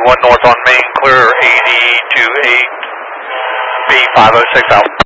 1 north on Main, clear 80 to 8, B506 out.